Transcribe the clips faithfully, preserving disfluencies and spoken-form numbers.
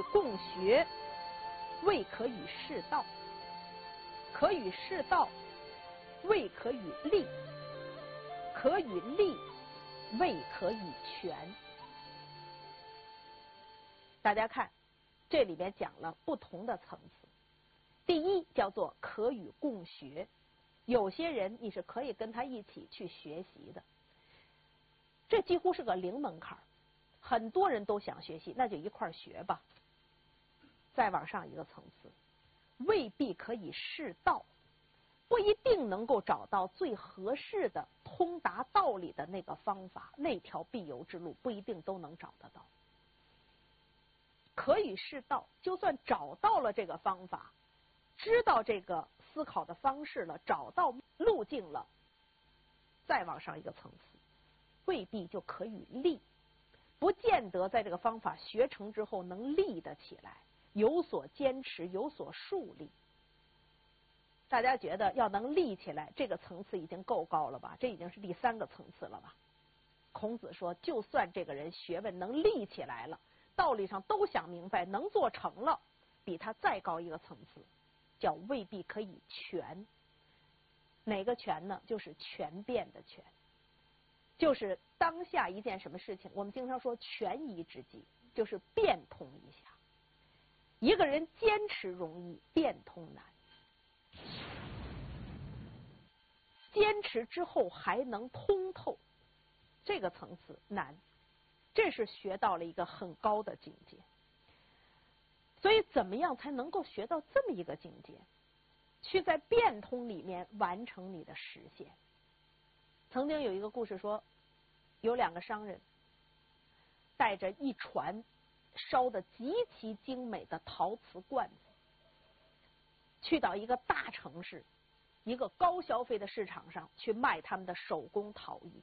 共学，未可与士道；可与士道，未可与利；可与利，未可与权。大家看，这里面讲了不同的层次。第一叫做可与共学，有些人你是可以跟他一起去学习的，这几乎是个零门槛，很多人都想学习，那就一块儿学吧。再往上一个层次，未必可以士道，不一定能够找到最合适的通达道理的那个方法，那条必由之路不一定都能找得到。可与士道，就算找到了这个方法，知道这个思考的方式了，找到路径了，再往上一个层次，未必就可与立，不见得在这个方法学成之后能立得起来，有所坚持，有所树立。大家觉得要能立起来，这个层次已经够高了吧？这已经是第三个层次了吧？孔子说，就算这个人学问能立起来了，道理上都想明白，能做成了，比他再高一个层次，叫未必可以全。哪个全呢？就是全变的全，就是当下一件什么事情，我们经常说权宜之计，就是变通一下。一个人坚持容易，变通难。坚持之后还能通透，这个层次难。这是学到了一个很高的境界。所以怎么样才能够学到这么一个境界，去在变通里面完成你的实现？曾经有一个故事说，有两个商人带着一船烧得极其精美的陶瓷罐子，去到一个大城市，一个高消费的市场上去卖他们的手工陶艺。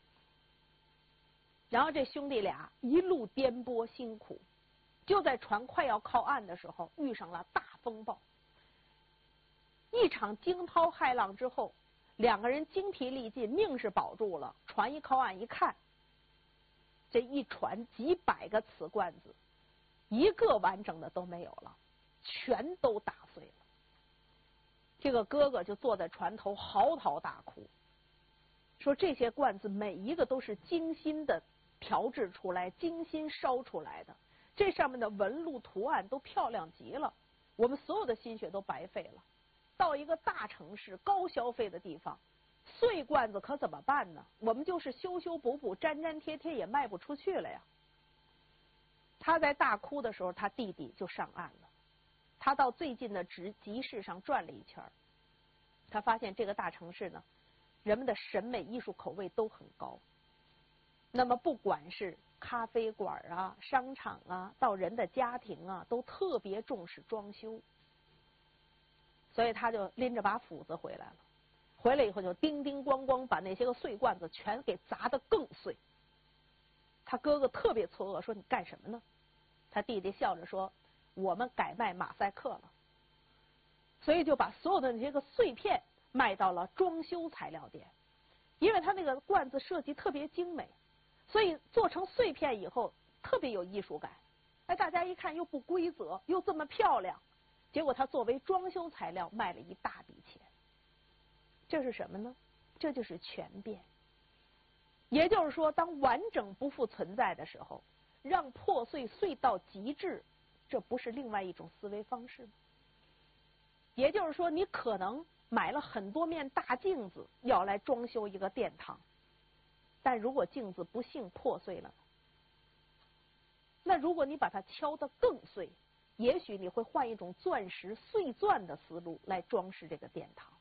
然后这兄弟俩一路颠簸辛苦，就在船快要靠岸的时候遇上了大风暴。一场惊涛骇浪之后，两个人精疲力尽，命是保住了。船一靠岸一看，这一船几百个瓷罐子，一个完整的都没有了，全都打碎了。这个哥哥就坐在船头嚎啕大哭，说这些罐子每一个都是精心的调制出来，精心烧出来的，这上面的纹路图案都漂亮极了，我们所有的心血都白费了。到一个大城市高消费的地方，碎罐子可怎么办呢？我们就是修修补补粘粘贴贴也卖不出去了呀。他在大哭的时候，他弟弟就上岸了。他到最近的集集市上转了一圈，他发现这个大城市呢，人们的审美艺术口味都很高。那么不管是咖啡馆啊、商场啊，到人的家庭啊，都特别重视装修。所以他就拎着把斧子回来了，回来以后就叮叮咣咣把那些个碎罐子全给砸得更碎。他哥哥特别错愕，说你干什么呢？他弟弟笑着说，我们改卖马赛克了。所以就把所有的那些个碎片卖到了装修材料店，因为他那个罐子设计特别精美，所以做成碎片以后特别有艺术感。哎，大家一看又不规则，又这么漂亮，结果他作为装修材料卖了一大笔钱。这是什么呢？这就是全变。也就是说，当完整不复存在的时候，让破碎碎到极致，这不是另外一种思维方式吗？也就是说，你可能买了很多面大镜子要来装修一个殿堂，但如果镜子不幸破碎了，那如果你把它敲得更碎，也许你会换一种钻石碎钻的思路来装饰这个殿堂。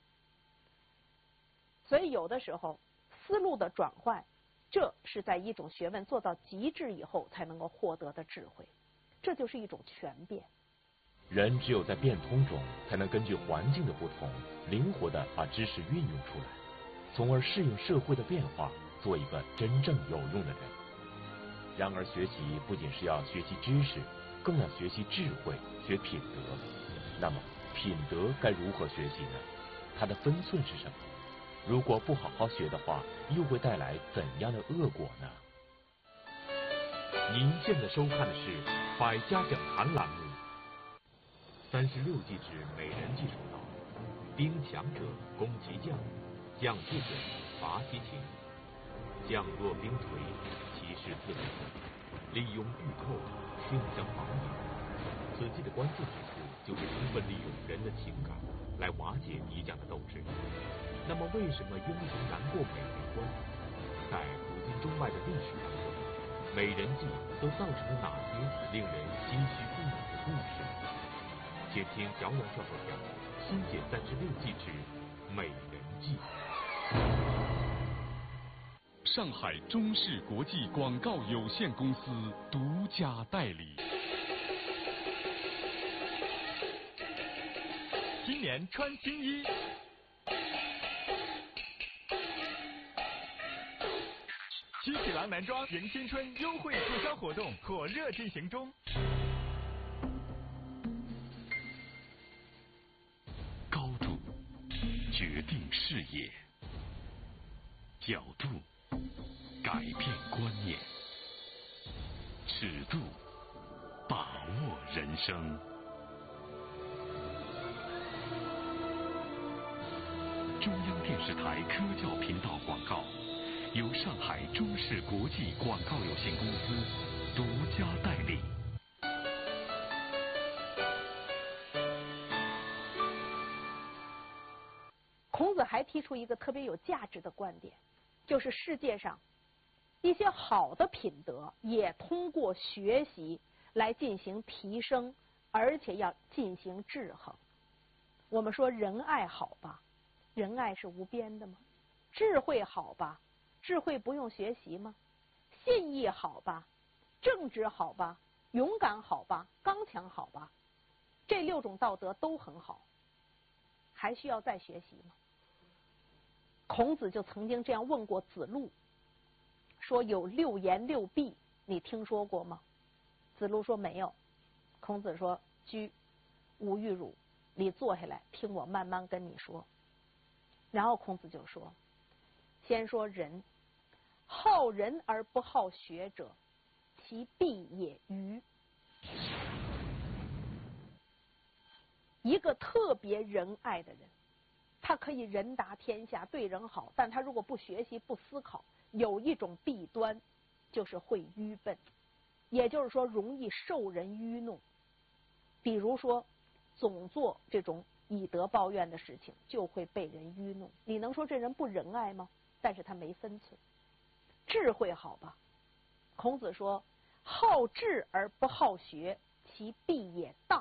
所以有的时候思路的转换，这是在一种学问做到极致以后才能够获得的智慧，这就是一种全变。 人只有在变通中，才能根据环境的不同，灵活地把知识运用出来，从而适应社会的变化，做一个真正有用的人。然而学习不仅是要学习知识，更要学习智慧，学品德。那么品德该如何学习呢？它的分寸是什么？如果不好好学的话，又会带来怎样的恶果呢？ 您现在收看的是《百家讲坛》栏目。三十六计之美人计说道：兵强者攻其将，将退者伐其秦。将若兵颓，其势自立。利用御寇，劝降防御。此计的关键之处就是充分利用人的情感来瓦解敌将的斗志。那么，为什么英雄难过美人关？在古今中外的历史当中，美人计都造成了哪些令人唏嘘不已的故事？且听小勇教授讲《新解三十六计之美人计》。 上海中视国际广告有限公司独家代理。 今年穿新衣，七匹狼男装迎新春优惠促销活动火热进行中。 高度决定视野，角度改变观念，尺度把握人生。中央电视台科教频道广告由上海中视国际广告有限公司独家代理。 孔子还提出一个特别有价值的观点，就是世界上一些好的品德也通过学习来进行提升，而且要进行制衡。我们说仁爱好吧，仁爱是无边的吗？智慧好吧，智慧不用学习吗？信义好吧，正直好吧，勇敢好吧，刚强好吧，这六种道德都很好，还需要再学习吗？孔子就曾经这样问过子路，说有六言六必，你听说过吗？子路说没有。孔子说：居，吾欲汝，你坐下来听我慢慢跟你说。然后孔子就说：先说仁，好仁而不好学者，其必也愚。一个特别仁爱的人，他可以仁达天下，对人好，但他如果不学习不思考，有一种弊端，就是会愚笨，也就是说容易受人愚弄。比如说总做这种以德报怨的事情，就会被人愚弄。你能说这人不仁爱吗？但是他没分寸。智慧好吧，孔子说：好智而不好学，其必也当。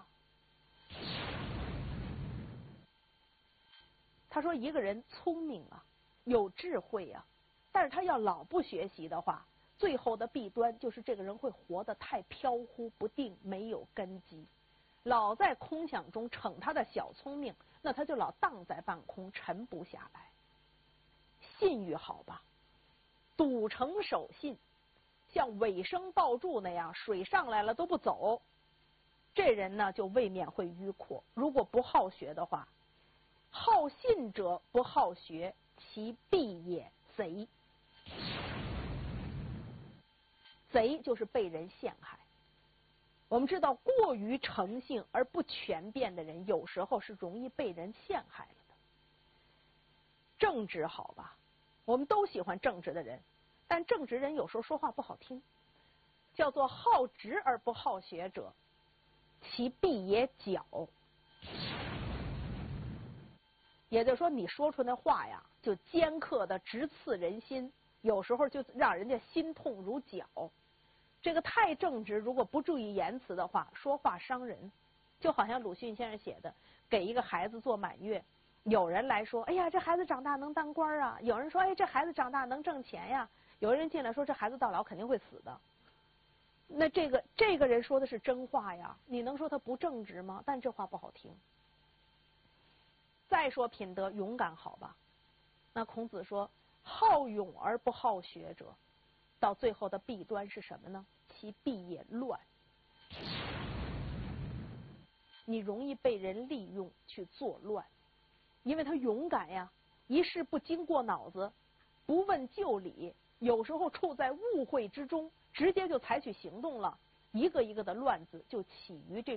他说一个人聪明啊，有智慧啊，但是他要老不学习的话，最后的弊端就是这个人会活得太飘忽不定，没有根基，老在空想中逞他的小聪明，那他就老荡在半空，沉不下来。信誉好吧，笃诚守信，像尾生抱柱那样，水上来了都不走，这人呢就未免会迂阔。如果不好学的话，好信者不好学，其必也贼。贼就是被人陷害。我们知道，过于诚信而不权变的人，有时候是容易被人陷害了的。正直好吧，我们都喜欢正直的人，但正直人有时候说话不好听，叫做好直而不好学者，其必也狡。也就是说，你说出那话呀，就尖刻的直刺人心，有时候就让人家心痛如绞。这个太正直，如果不注意言辞的话，说话伤人。就好像鲁迅先生写的，给一个孩子做满月，有人来说，哎呀，这孩子长大能当官啊；有人说，哎，这孩子长大能挣钱呀；有人进来说，这孩子到老肯定会死的。那这个这个人说的是真话呀，你能说他不正直吗？但这话不好听。再说品德，勇敢好吧，那孔子说好勇而不好学者，到最后的弊端是什么呢？其必也乱。你容易被人利用去作乱，因为他勇敢呀，一事不经过脑子，不问就理，有时候处在误会之中， 直接就采取行动了，一个一个的乱子就起于这